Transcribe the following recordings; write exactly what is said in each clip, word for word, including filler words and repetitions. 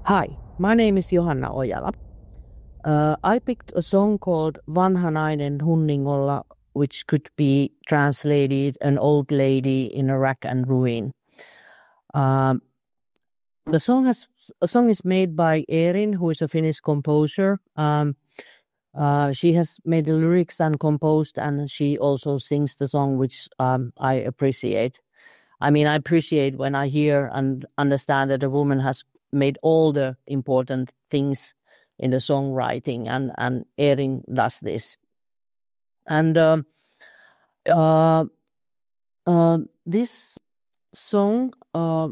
Hi, my name is Johanna Ojala. Uh, I picked a song called Vanha nainen hunningolla, which could be translated an old lady in a rack and ruin. Um, the song has a song is made by Erin, who is a Finnish composer. Um, uh, she has made the lyrics and composed, and she also sings the song, which um, I appreciate. I mean, I appreciate when I hear and understand that a woman has made all the important things in the songwriting, and and Erin does this. And um, uh, uh, this song uh,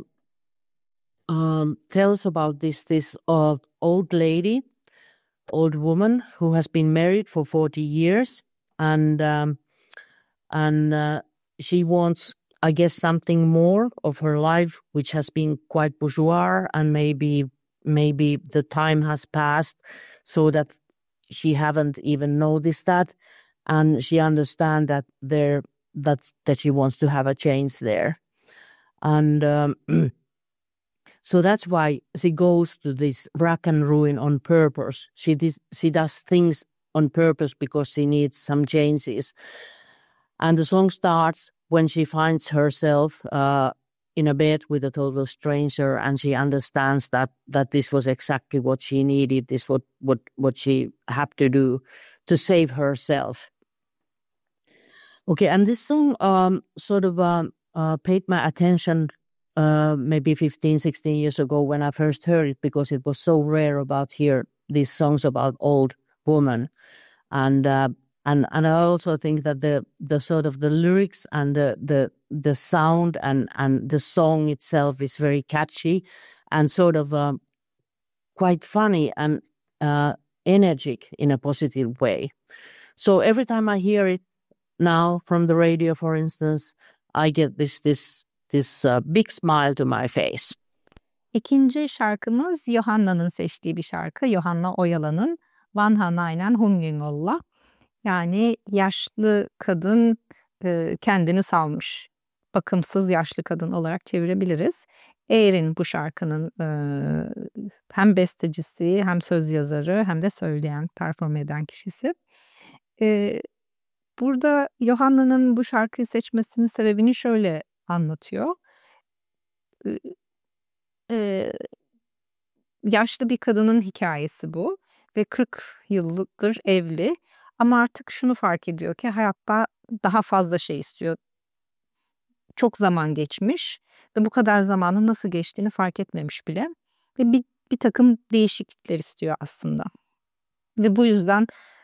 um, tells about this this uh, old lady, old woman who has been married for forty years, and um, and uh, she wants, I guess, something more of her life, which has been quite bourgeois, and maybe maybe the time has passed so that she haven't even noticed that, and she understands that there that that she wants to have a change there, and um, so that's why she goes to this rack and ruin on purpose. She dis- she does things on purpose because she needs some changes. And the song starts when she finds herself uh, in a bed with a total stranger, and she understands that that this was exactly what she needed. This what what what she had to do to save herself. Okay, and this song um, sort of um, uh, paid my attention uh, maybe fifteen, sixteen years ago when I first heard it, because it was so rare about hear these songs about old women. And uh, and and I also think that the the sort of the lyrics and the the the sound and and the song itself is very catchy and sort of um, quite funny and uh, energetic in a positive way. So every time I hear it now from the radio, for instance, I get this this this uh, big smile to my face. İkinci şarkımız Johanna'nın seçtiği bir şarkı. Johanna Ojala'nın Vanha nainen hunningolla. Yani yaşlı kadın e, kendini salmış. Bakımsız yaşlı kadın olarak çevirebiliriz. Erin bu şarkının e, hem bestecisi hem söz yazarı hem de söyleyen, perform eden kişisi. E, burada Johanna'nın bu şarkıyı seçmesinin sebebini şöyle anlatıyor. E, Yaşlı bir kadının hikayesi bu ve kırk yıldır evli ama artık şunu fark ediyor ki hayatta daha fazla şey istiyor. Çok zaman geçmiş ve bu kadar zamanın nasıl geçtiğini fark etmemiş bile ve bir, bir takım değişiklikler istiyor aslında. Ve bu yüzden